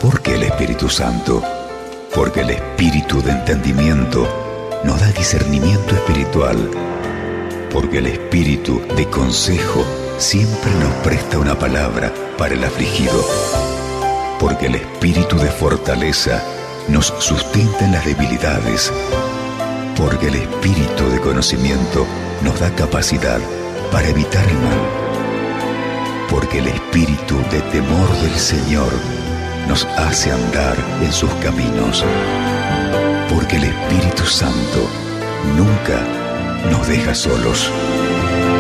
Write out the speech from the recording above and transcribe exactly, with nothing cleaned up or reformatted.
¿Por qué el Espíritu Santo? Porque el Espíritu de entendimiento nos da discernimiento espiritual. Porque el Espíritu de consejo siempre nos presta una palabra para el afligido. Porque el Espíritu de fortaleza nos sustenta en las debilidades. Porque el Espíritu de conocimiento nos da capacidad para evitar el mal. Porque el Espíritu de temor del Señor nos hace andar en sus caminos. Porque el Espíritu Santo nunca nos deja solos.